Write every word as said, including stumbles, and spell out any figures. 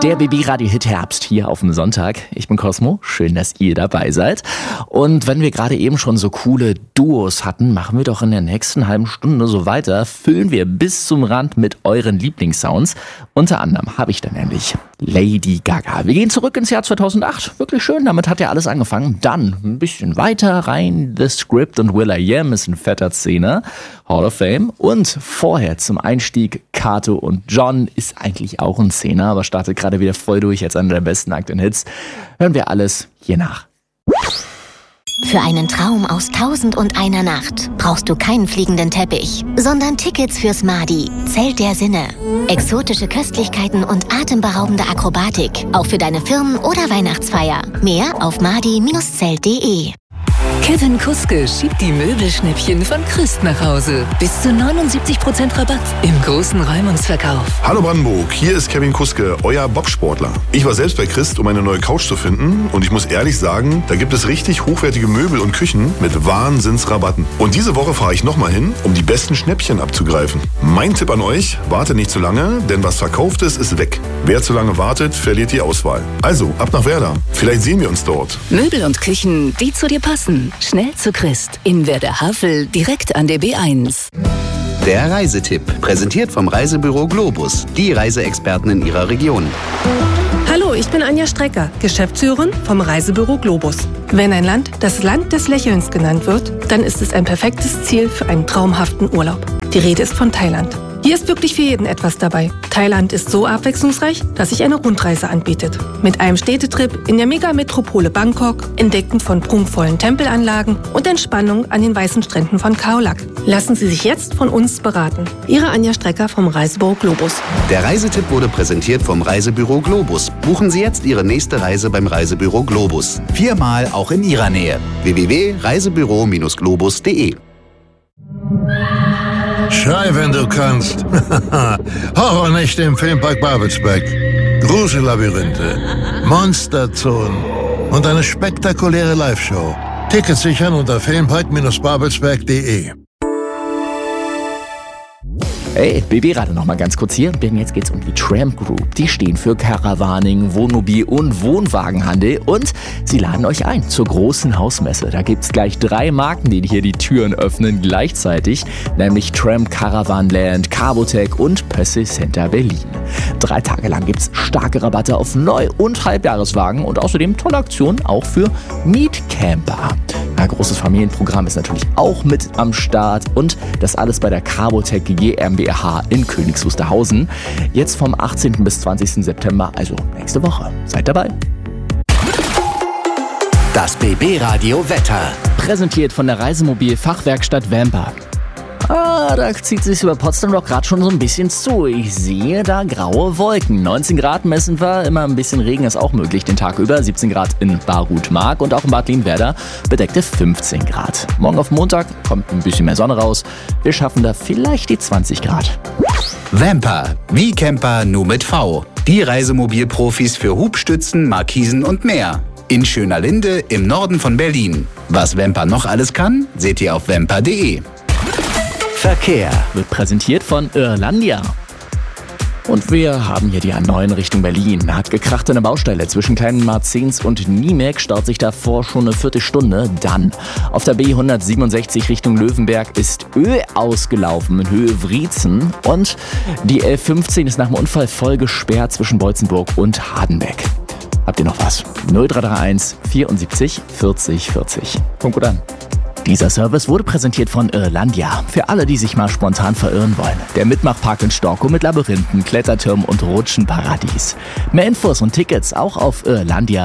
Der B B-Radio-Hit Herbst hier auf dem Sonntag. Ich bin Cosmo, schön, dass ihr dabei seid. Und wenn wir gerade eben schon so coole Duos hatten, machen wir doch in der nächsten halben Stunde so weiter. Füllen wir bis zum Rand mit euren Lieblingssounds. Unter anderem habe ich dann nämlich Lady Gaga. Wir gehen zurück ins Jahr zweitausendacht. Wirklich schön, damit hat ja alles angefangen. Dann ein bisschen weiter rein. The Script und will.i.am ist ein fetter Szene. Hall of Fame. Und vorher zum Einstieg Kato und John ist eigentlich auch ein Szene, aber startet gerade wieder voll durch als einer der besten aktuellen Hits. Hören wir alles hier nach. Für einen Traum aus Tausend und einer Nacht brauchst du keinen fliegenden Teppich, sondern Tickets fürs Madi, Zelt der Sinne. Exotische Köstlichkeiten und atemberaubende Akrobatik, auch für deine Firmen- oder Weihnachtsfeier. Mehr auf madi Bindestrich zelt punkt de. Kevin Kuske schiebt die Möbelschnäppchen von Christ nach Hause. Bis zu neunundsiebzig Prozent Rabatt im großen Räumungsverkauf. Hallo Brandenburg, hier ist Kevin Kuske, euer Bobsportler. Ich war selbst bei Christ, um eine neue Couch zu finden, und ich muss ehrlich sagen, da gibt es richtig hochwertige Möbel und Küchen mit Wahnsinnsrabatten. Und diese Woche fahre ich nochmal hin, um die besten Schnäppchen abzugreifen. Mein Tipp an euch, wartet nicht zu lange, denn was verkauft ist, ist weg. Wer zu lange wartet, verliert die Auswahl. Also, ab nach Werder. Vielleicht sehen wir uns dort. Möbel und Küchen, die zu dir passen. Schnell zu Christ. In Werder-Havel, direkt an der B eins. Der Reisetipp, präsentiert vom Reisebüro Globus, die Reiseexperten in ihrer Region. Hallo, ich bin Anja Strecker, Geschäftsführerin vom Reisebüro Globus. Wenn ein Land das Land des Lächelns genannt wird, dann ist es ein perfektes Ziel für einen traumhaften Urlaub. Die Rede ist von Thailand. Hier ist wirklich für jeden etwas dabei. Thailand ist so abwechslungsreich, dass sich eine Rundreise anbietet. Mit einem Städtetrip in der Megametropole Bangkok, Entdecken von prunkvollen Tempelanlagen und Entspannung an den weißen Stränden von Khao Lak. Lassen Sie sich jetzt von uns beraten. Ihre Anja Strecker vom Reisebüro Globus. Der Reisetipp wurde präsentiert vom Reisebüro Globus. Buchen Sie jetzt Ihre nächste Reise beim Reisebüro Globus. Viermal auch in Ihrer Nähe. w w w punkt reisebüro Bindestrich globus punkt de. Schrei, wenn du kannst. Horrornächte im Filmpark Babelsberg. Grusellabyrinthe, Monsterzonen und eine spektakuläre Live-Show. Tickets sichern unter filmpark Bindestrich babelsberg punkt de. Hey, B B-Radio noch mal ganz kurz hier, denn jetzt geht's um die Tramp Group. Die stehen für Caravaning, Wohnmobil und Wohnwagenhandel und sie laden euch ein zur großen Hausmesse. Da gibt's gleich drei Marken, die hier die Türen öffnen gleichzeitig, nämlich Tramp Caravanland, Carbotec und Pössl Center Berlin. Drei Tage lang gibt's starke Rabatte auf Neu- und Halbjahreswagen und außerdem tolle Aktionen auch für Mietcamper. Ein großes Familienprogramm ist natürlich auch mit am Start und das alles bei der Carbotec GmbH in Königs Wusterhausen. Jetzt vom achtzehnten bis zwanzigsten September, also nächste Woche. Seid dabei. Das B B-Radio Wetter. Präsentiert von der Reisemobil-Fachwerkstatt Vamper. Ah, da zieht sich über Potsdam doch gerade schon so ein bisschen zu. Ich sehe da graue Wolken. neunzehn Grad messen wir, immer ein bisschen Regen ist auch möglich den Tag über. siebzehn Grad in Barut-Mark und auch in Bad Lienwerder bedeckte fünfzehn Grad. Morgen auf Montag kommt ein bisschen mehr Sonne raus. Wir schaffen da vielleicht die zwanzig Grad. Vamper, wie Camper nur mit V. Die Reisemobilprofis für Hubstützen, Markisen und mehr. In Schönerlinde im Norden von Berlin. Was Vamper noch alles kann, seht ihr auf vamper punkt de. Verkehr wird präsentiert von Irlandia. Und wir haben hier die A neun Richtung Berlin. Hat gekracht in der Baustelle zwischen Kleinen Marzens und Niemek. Staut sich davor schon eine Viertelstunde. Dann auf der B hundertsiebenundsechzig Richtung Löwenberg ist Öl ausgelaufen in Höhe Wriezen. Und die L fünfzehn ist nach dem Unfall voll gesperrt zwischen Beutzenburg und Hardenbeck. Habt ihr noch was? null drei drei eins vierundsiebzig vierzig vierzig. Kommt gut an. Dieser Service wurde präsentiert von Irlandia. Für alle, die sich mal spontan verirren wollen. Der Mitmachpark in Storkow mit Labyrinthen, Klettertürmen und Rutschenparadies. Mehr Infos und Tickets auch auf Irlandia.